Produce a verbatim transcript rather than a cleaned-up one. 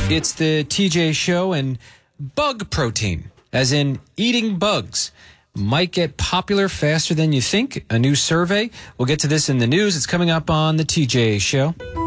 It's the T J Show, and bug protein, as in eating bugs, might get popular faster than you think. A new survey. We'll get to this in the news. It's coming up on the T J Show.